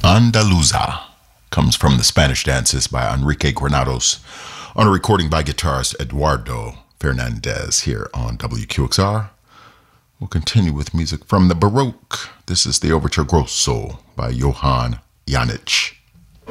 Andaluza comes from the Spanish dances by Enrique Granados on a recording by guitarist Eduardo Fernandez here on WQXR. We'll continue with music from the Baroque. This is the Overture Grosso by Johann Janich.